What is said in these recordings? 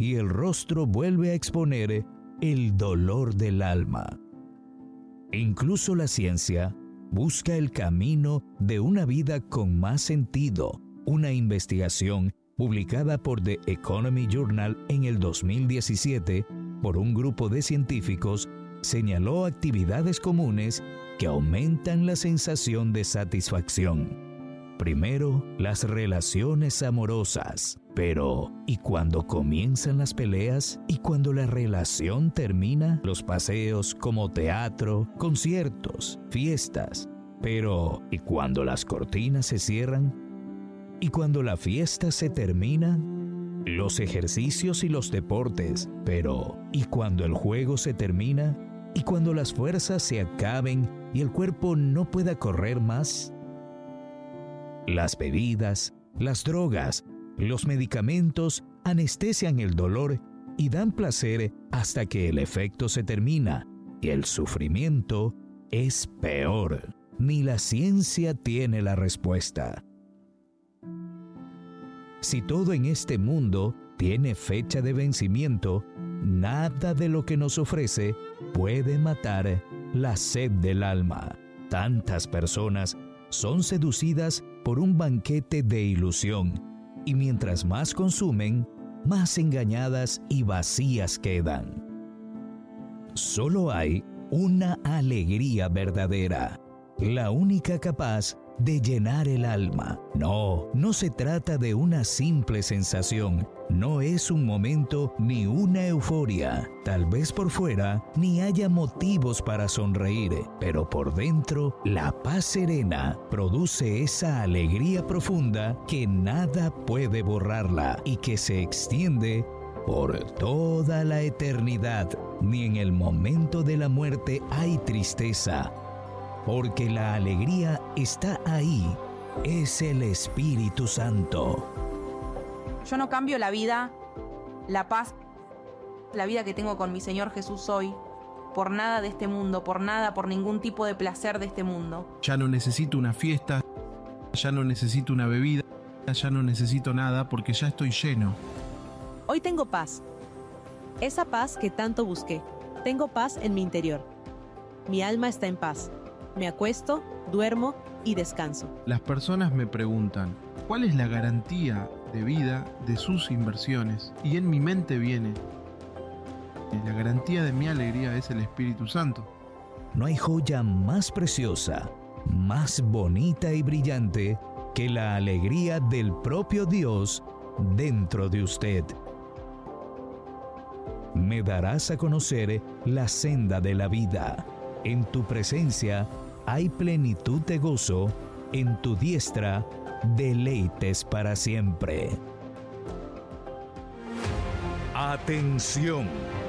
y el rostro vuelve a exponer el dolor del alma. Incluso la ciencia busca el camino de una vida con más sentido. Una investigación publicada por The Economy Journal en el 2017 por un grupo de científicos señaló actividades comunes que aumentan la sensación de satisfacción. Primero, las relaciones amorosas. Pero, ¿y cuando comienzan las peleas? ¿Y cuando la relación termina? Los paseos como teatro, conciertos, fiestas. Pero, ¿y cuando las cortinas se cierran? ¿Y cuando la fiesta se termina? Los ejercicios y los deportes. Pero, ¿y cuando el juego se termina? ¿Y cuando las fuerzas se acaben y el cuerpo no pueda correr más? Las bebidas, las drogas, los medicamentos anestesian el dolor y dan placer hasta que el efecto se termina, y el sufrimiento es peor. Ni la ciencia tiene la respuesta. Si todo en este mundo tiene fecha de vencimiento, nada de lo que nos ofrece puede matar la sed del alma. Tantas personas son seducidas por un banquete de ilusión, y mientras más consumen, más engañadas y vacías quedan. Solo hay una alegría verdadera, la única capaz de llenar el alma. No se trata de una simple sensación, no es un momento ni una euforia. Tal vez por fuera ni haya motivos para sonreír, pero por dentro la paz serena produce esa alegría profunda que nada puede borrarla y que se extiende por toda la eternidad. Ni en el momento de la muerte hay tristeza, porque la alegría está ahí, es el Espíritu Santo. Yo no cambio la vida, la paz, la vida que tengo con mi Señor Jesús hoy, por nada de este mundo, por nada, por ningún tipo de placer de este mundo. Ya no necesito una fiesta, ya no necesito una bebida, ya no necesito nada porque ya estoy lleno. Hoy tengo paz, esa paz que tanto busqué. Tengo paz en mi interior. Mi alma está en paz. Me acuesto, duermo y descanso. Las personas me preguntan, ¿cuál es la garantía de vida de sus inversiones? Y en mi mente viene, la garantía de mi alegría es el Espíritu Santo. No hay joya más preciosa, más bonita y brillante que la alegría del propio Dios dentro de usted. Me darás a conocer la senda de la vida. En tu presencia hay plenitud de gozo, en tu diestra deleites para siempre. Atención.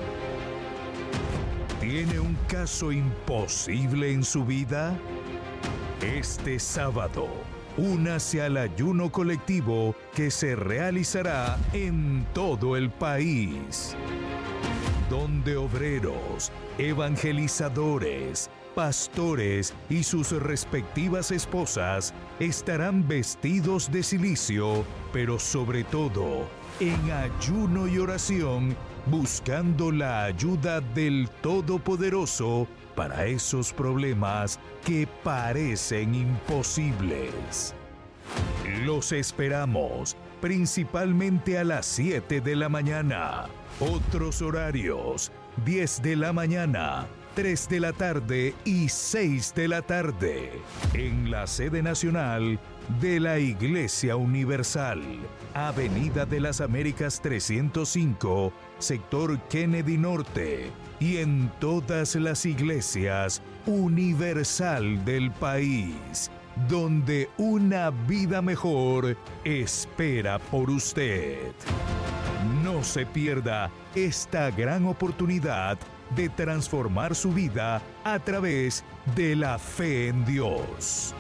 ¿Tiene un caso imposible en su vida? Este sábado, únase al ayuno colectivo que se realizará en todo el país, donde obreros, evangelizadores, pastores y sus respectivas esposas estarán vestidos de cilicio, pero sobre todo en ayuno y oración, buscando la ayuda del Todopoderoso para esos problemas que parecen imposibles. Los esperamos, principalmente a las 7 de la mañana. Otros horarios: 10 de la mañana, 3 de la tarde y 6 de la tarde, en la sede nacional de la Iglesia Universal, Avenida de las Américas 305, sector Kennedy Norte, y en todas las iglesias universal del país, donde una vida mejor espera por usted. No se pierda esta gran oportunidad de transformar su vida a través de la fe en Dios.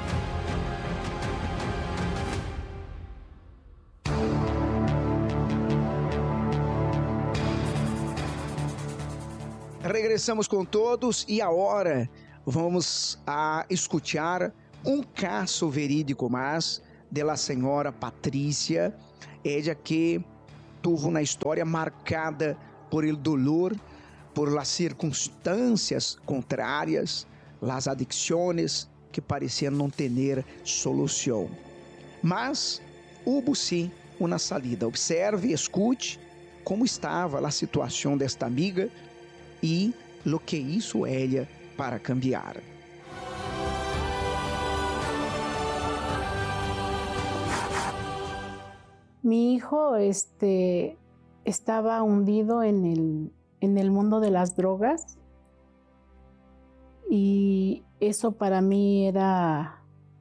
Regressamos com todos e agora vamos a escutar caso verídico mais da senhora Patrícia, ella que tuvo una historia marcada por el dolor, por las circunstancias contrarias, las adicciones que parecían no tener solución. Mas hubo sim uma salida. Observe e escute como estava a situação desta amiga e lo que hizo ella para cambiar. Mi hijo estaba hundido en el mundo de las drogas y eso para mí era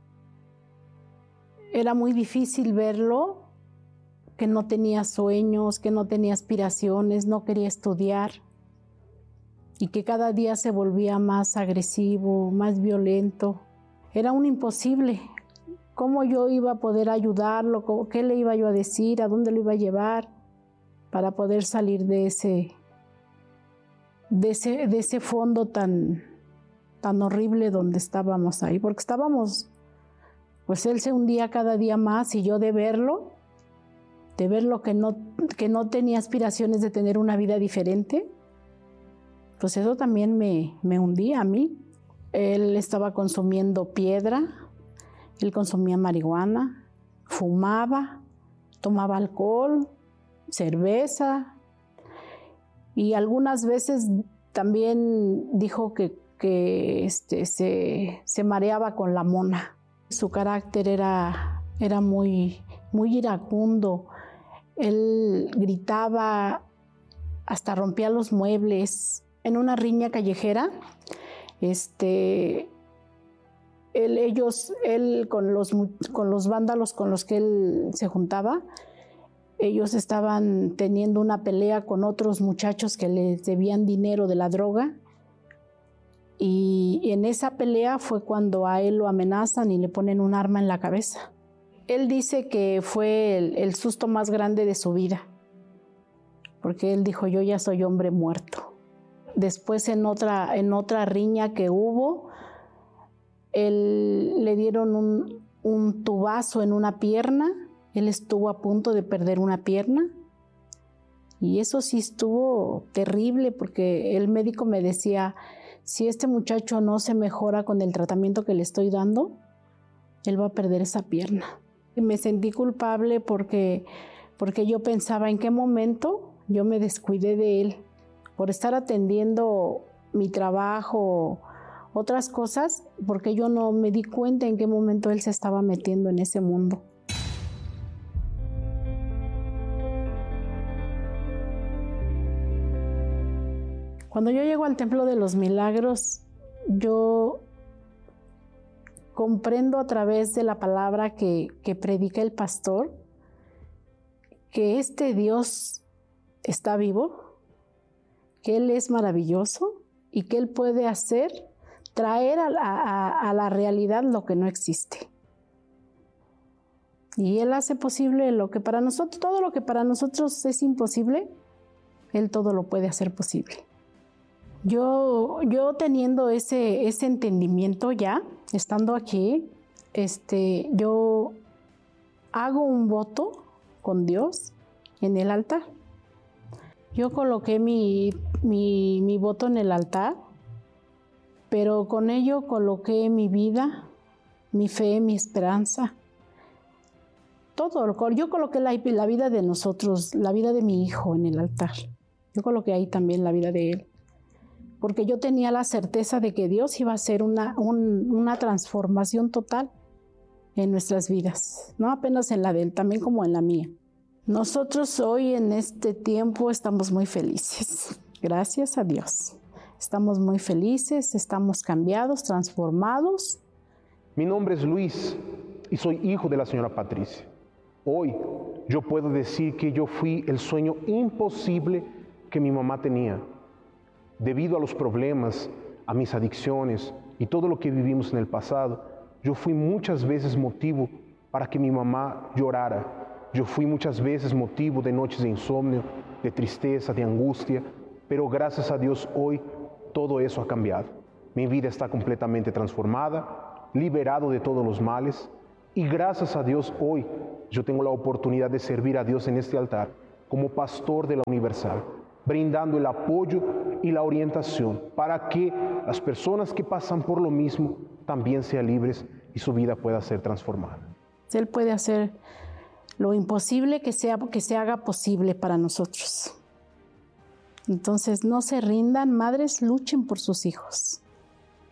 muy difícil verlo, que no tenía sueños, que no tenía aspiraciones, no quería estudiar y que cada día se volvía más agresivo, más violento. Era un imposible. ¿Cómo yo iba a poder ayudarlo? ¿Qué le iba yo a decir? ¿A dónde lo iba a llevar para poder salir de ese fondo tan horrible donde estábamos ahí? Porque estábamos, pues él se hundía cada día más y yo de verlo que no tenía aspiraciones de tener una vida diferente, pues eso también me hundía a mí. Él estaba consumiendo piedra, él consumía marihuana, fumaba, tomaba alcohol, cerveza y algunas veces también dijo que se mareaba con la mona. Su carácter era muy, muy iracundo. Él gritaba, hasta rompía los muebles. En una riña callejera, él con los vándalos con los que él se juntaba, ellos estaban teniendo una pelea con otros muchachos que les debían dinero de la droga. Y en esa pelea fue cuando a él lo amenazan y le ponen un arma en la cabeza. Él dice que fue el susto más grande de su vida, porque él dijo, yo ya soy hombre muerto. Después en otra riña que hubo, le dieron un tubazo en una pierna, él estuvo a punto de perder una pierna y eso sí estuvo terrible porque el médico me decía, si este muchacho no se mejora con el tratamiento que le estoy dando, él va a perder esa pierna. Y me sentí culpable porque yo pensaba en qué momento yo me descuidé de él por estar atendiendo mi trabajo, otras cosas, porque yo no me di cuenta en qué momento él se estaba metiendo en ese mundo. Cuando yo llego al Templo de los Milagros, yo comprendo a través de la palabra que predica el pastor que este Dios está vivo, que Él es maravilloso y que Él puede traer a la realidad lo que no existe. Y Él hace posible lo que para nosotros, todo lo que para nosotros es imposible, Él todo lo puede hacer posible. Yo teniendo ese entendimiento ya, estando aquí, yo hago un voto con Dios en el altar. Yo coloqué mi voto en el altar, pero con ello coloqué mi vida, mi fe, mi esperanza. Todo. Yo coloqué la vida de nosotros, la vida de mi hijo en el altar. Yo coloqué ahí también la vida de él. Porque yo tenía la certeza de que Dios iba a hacer una transformación total en nuestras vidas, no apenas en la de él, también como en la mía. Nosotros hoy en este tiempo estamos muy felices, gracias a Dios. Estamos muy felices, estamos cambiados, transformados. Mi nombre es Luis y soy hijo de la señora Patricia. Hoy yo puedo decir que yo fui el sueño imposible que mi mamá tenía. Debido a los problemas, a mis adicciones y todo lo que vivimos en el pasado, yo fui muchas veces motivo para que mi mamá llorara. Yo fui muchas veces motivo de noches de insomnio, de tristeza, de angustia, pero gracias a Dios hoy todo eso ha cambiado. Mi vida está completamente transformada, liberado de todos los males y gracias a Dios hoy yo tengo la oportunidad de servir a Dios en este altar como pastor de la Universal, brindando el apoyo y la orientación para que las personas que pasan por lo mismo también sean libres y su vida pueda ser transformada. Él puede hacer lo imposible que se haga posible para nosotros. Entonces, no se rindan, madres, luchen por sus hijos.